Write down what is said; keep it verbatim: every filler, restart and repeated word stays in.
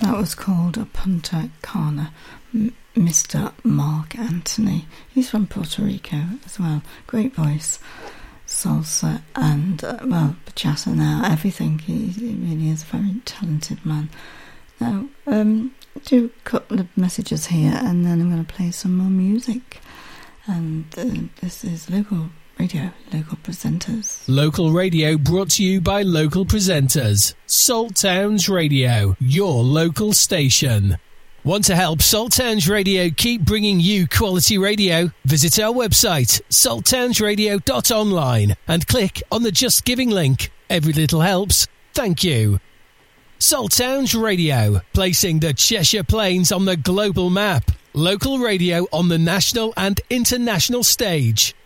That was called a Punta Cana, M- Mister Mark Anthony. He's from Puerto Rico as well. Great voice, salsa and, uh, well, bachata now, everything. He, he really is a very talented man. Now, um, do a couple of messages here and then I'm going to play some more music. And uh, this is Local Radio, Local Presenters. Local Radio brought to you by Local Presenters. Salt Towns Radio, your local station. Want to help Salt Towns Radio keep bringing you quality radio? Visit our website, salt towns radio dot online, and click on the Just Giving link. Every little helps. Thank you. Salt Towns Radio, placing the Cheshire Plains on the global map. Local radio on the national and international stage.